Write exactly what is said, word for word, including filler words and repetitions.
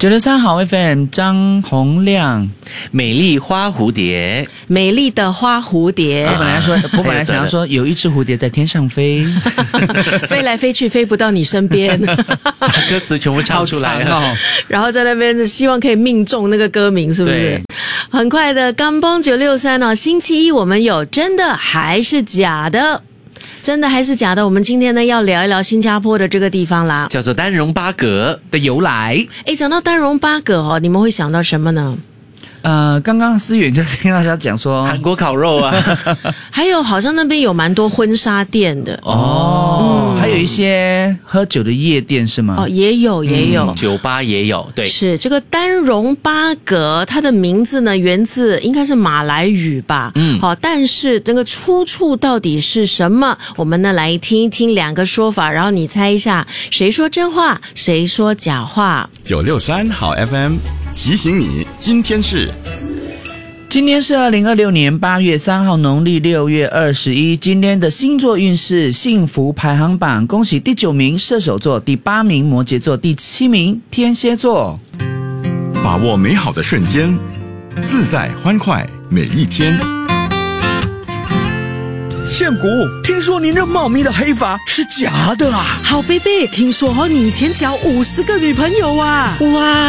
九六三好 F M， 张洪亮， 美丽花蝴蝶， 美丽的花蝴蝶。 我本来说，我本来想要说，有一只蝴蝶在天上飞， 飞来飞去，飞不到你身边。 把歌词全部唱出来了， 哦、 然后在那边希望可以命中那个歌名，是不是？很快的，刚崩九六三哦，星期一我们有真的还是假的？真的还是假的？我们今天呢要聊一聊新加坡的这个地方啦， 叫做丹戎巴葛的由来。 诶，讲到丹戎巴葛哦，你们会想到什么呢？ 呃，刚刚思远就听到他讲说韩国烤肉啊， 还有好像那边有蛮多婚纱店的哦、嗯，还有一些喝酒的夜店是吗？ 哦，也有也有、 嗯，酒吧也有，对， 是这个丹戎巴葛，它的名字呢源自应该是马来语吧，嗯，好，但是这个出处到底是什么？我们呢来听一听两个说法，然后你猜一下谁说真话，谁说假话。 九六三好 F M 提醒你，今天是。 今天是二零二六年八月三号，农历六月二十一。今天的星座运势幸福排行榜，恭喜第九名射手座，第八名摩羯座，第七名天蝎座。 把握美好的瞬间，自在欢快每一天。 宪谷，听说你那茂密的黑发是假的啊？ 好贝贝，听说哦，你以前交五十个女朋友啊？ 哇！